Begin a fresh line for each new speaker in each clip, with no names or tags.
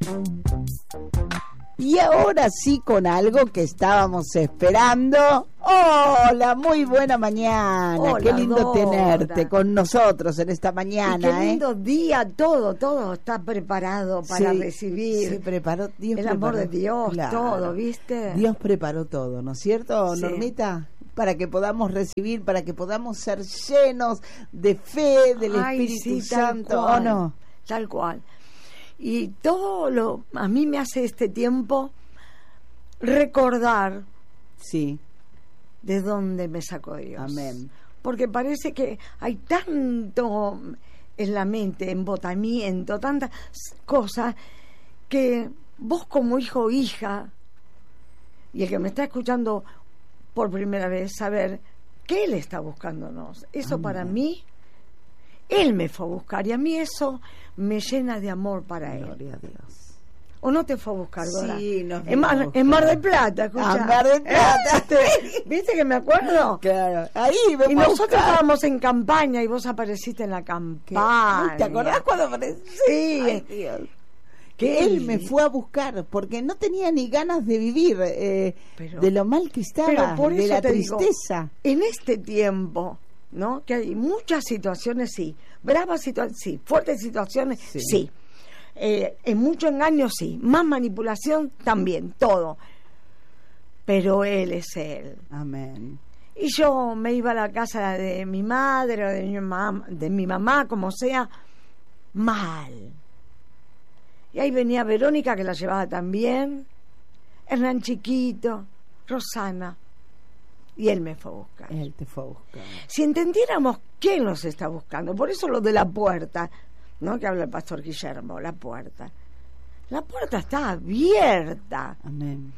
Y ahora sí, con algo que estábamos esperando. Hola, muy buena mañana.
Hola,
qué lindo
Dora.
tenerte con nosotros en esta mañana.
Y qué lindo día, todo está preparado para recibir.
Se preparó, Dios
el
preparó,
amor de Dios,
claro.
todo, ¿viste?
Dios preparó todo, ¿no es cierto,
Sí.
Normita? Para que podamos recibir, para que podamos ser llenos de fe del Espíritu Santo, ¿o no?
Tal cual. Y a mí me hace este tiempo recordar
Sí.
de dónde me sacó Dios.
Amén.
Porque parece que hay tanto en la mente, embotamiento, tantas cosas que vos como hijo o hija, y el que me está escuchando por primera vez, saber que Él está buscándonos. Eso
Amén.
para mí, Él me fue a buscar y a mí eso me llena de amor para Él.
Gloria a Dios.
¿O no te fue a buscar, Dora?
Sí, nos
en Mar del Plata, escuchá.
Ah, Mar del Plata.
¿Viste que me acuerdo?
Claro, ahí me
Y nosotros estábamos en campaña y vos apareciste en la campaña.
¿Te acordás cuando aparecí?
Sí.
Ay, Dios. Que Él me fue a buscar porque no tenía ni ganas de vivir de lo mal que estaba,
pero por
de
eso
la
te
tristeza.
Digo, en este tiempo, ¿no? Que hay muchas situaciones, sí, bravas situaciones, sí, fuertes situaciones, sí. En mucho engaño, sí, más manipulación también, todo. Pero Él es Él.
Amén.
Y yo me iba a la casa de mi madre o de mi mamá, como sea, mal. Y ahí venía Verónica, que la llevaba también, Hernán chiquito, Rosana, y Él me fue a buscar.
Él te fue a buscar.
Si entendiéramos quién nos está buscando, por eso lo de la puerta, ¿no? Que habla el pastor Guillermo, la puerta. La puerta está abierta.
Amén.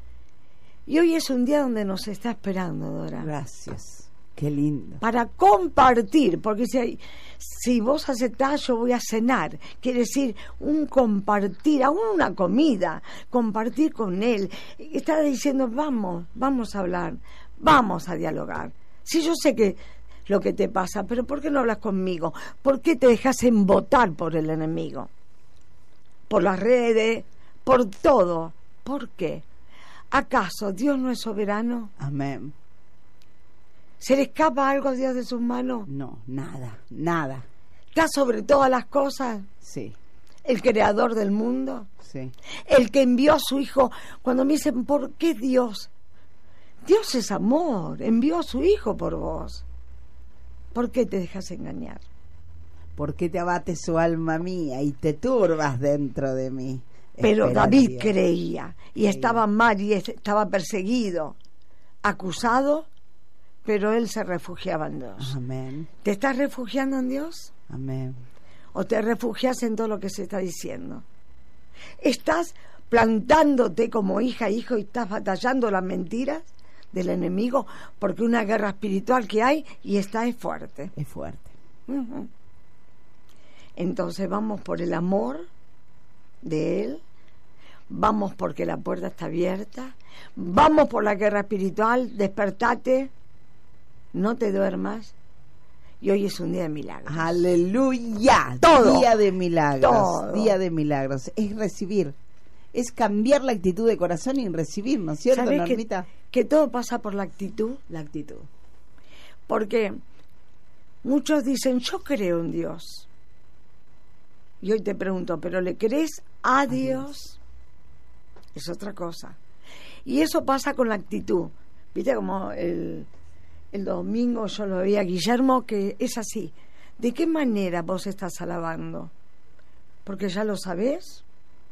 Y hoy es un día donde nos está esperando, Dora.
Gracias. Qué lindo.
Para compartir, porque si vos aceptás, yo voy a cenar. Quiere decir, un compartir, aún una comida, compartir con Él. Está diciendo, vamos a hablar, vamos a dialogar. Si yo sé que lo que te pasa, pero ¿por qué no hablas conmigo? ¿Por qué te dejas embotar por el enemigo? Por las redes, por todo. ¿Por qué? ¿Acaso Dios no es soberano?
Amén.
¿Se le escapa algo a Dios de sus manos?
No, nada.
¿Está sobre todas las cosas?
Sí.
¿El creador del mundo?
Sí.
El que envió a su hijo. Cuando me dicen, ¿por qué Dios? Dios es amor, envió a su hijo por vos. ¿Por qué te dejas engañar?
¿Por qué te abate su alma mía y te turbas dentro de mí?
Pero
Espera
David
Dios.
creía y estaba mal y estaba perseguido, acusado, pero él se refugiaba en Dios.
Amén.
¿Te estás refugiando en Dios?
Amén.
¿O te refugias en todo lo que se está diciendo? ¿Estás plantándote como hija, hijo, y estás batallando las mentiras del enemigo? Porque una guerra espiritual que hay y esta es fuerte.
Es fuerte.
Uh-huh. Entonces vamos por el amor de Él, vamos porque la puerta está abierta, vamos por la guerra espiritual, despertate, no te duermas, y hoy es un día de milagros.
Aleluya.
Todo.
Día de milagros.
Todo.
Día de milagros. Es recibir. Es cambiar la actitud de corazón y recibir, ¿no es cierto,
¿Sabés
Normita?
que todo pasa por la actitud?
La actitud.
Porque muchos dicen, yo creo en Dios. Y hoy te pregunto, ¿pero le crees a Dios? Es otra cosa. Y eso pasa con la actitud. Viste como el domingo yo lo veía a Guillermo, que es así. ¿De qué manera vos estás alabando? ¿Porque ya lo sabés?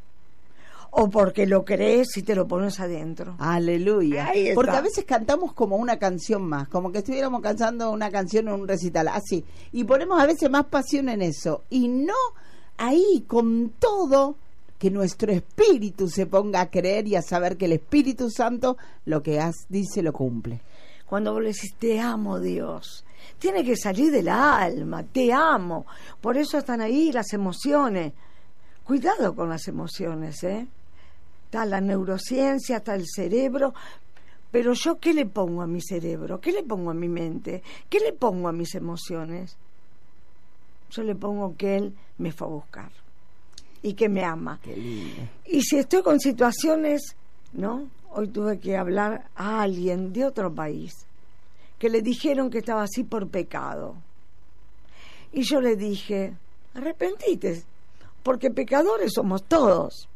¿O porque lo crees y te lo pones adentro?
Aleluya.
Ahí está.
Porque a veces cantamos como una canción más, como que estuviéramos cantando una canción en un recital, así. Y ponemos a veces más pasión en eso. Y no ahí con todo, que nuestro espíritu se ponga a creer y a saber que el Espíritu Santo lo que dice lo cumple.
Cuando vos le decís, te amo, Dios, tiene que salir del alma, te amo. Por eso están ahí las emociones. Cuidado con las emociones, ¿eh? Está la neurociencia, está el cerebro. Pero yo, ¿qué le pongo a mi cerebro? ¿Qué le pongo a mi mente? ¿Qué le pongo a mis emociones? Yo le pongo que Él me fue a buscar. y que me ama.
Qué lindo.
Y si estoy con situaciones, ¿no? Hoy tuve que hablar a alguien de otro país que le dijeron que estaba así por pecado. Y yo le dije, arrepentite, porque pecadores somos todos.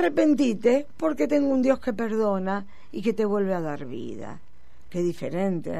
Arrepentite porque tengo un Dios que perdona y que te vuelve a dar vida. Qué diferente, ¿eh?